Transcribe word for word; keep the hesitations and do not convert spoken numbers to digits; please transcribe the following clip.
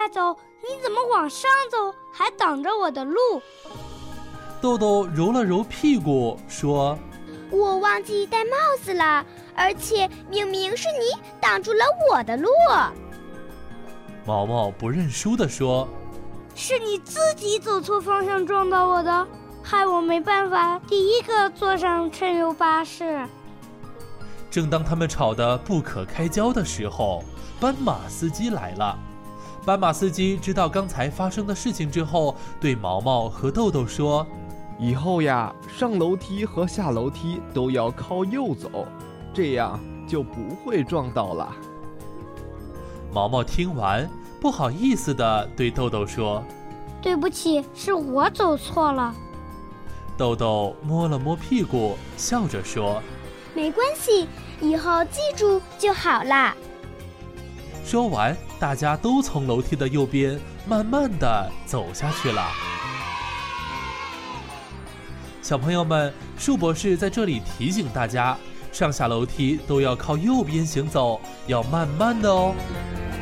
走，你怎么往上走，还挡着我的路？ 豆豆揉了揉屁股说， 我忘记戴帽子了，而且明明是你挡住了我的路。 毛毛不认输地说， 是你自己走错方向撞到我的，害我没办法第一个坐上春游巴士。 正当他们吵得不可开交的时候，斑马司机来了。斑马司机知道刚才发生的事情之后，对毛毛和豆豆说， 以后呀，上楼梯和下楼梯都要靠右走，这样就不会撞到了。 毛毛听完，不好意思地对豆豆说， 对不起，是我走错了。 豆豆摸了摸屁股，笑着说， 没关系，以后记住就好啦。 说完，大家都从楼梯的右边慢慢地走下去了。小朋友们，树博士在这里提醒大家，上下楼梯都要靠右边行走，要慢慢的哦。